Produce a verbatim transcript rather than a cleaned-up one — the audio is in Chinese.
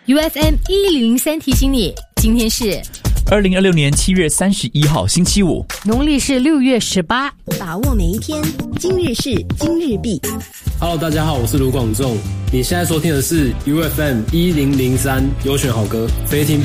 U F M 一零零三提醒你，今天是二零二六年七月三十一号星期五， 农历是六月十八。 把握每一天，今日事今日毕。 Hello， 大家好，我是卢广仲。你现在收听的是 U F M 一零零三优选好歌，非听不